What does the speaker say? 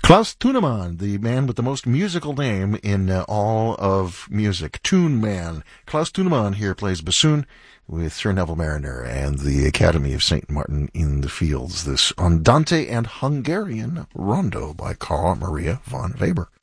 Klaus Tunemann, the man with the most musical name in all of music. Tune Man. Klaus Tunemann here plays bassoon with Sir Neville Mariner and the Academy of St. Martin in the Fields. This Andante and Hungarian Rondo by Carl Maria von Weber.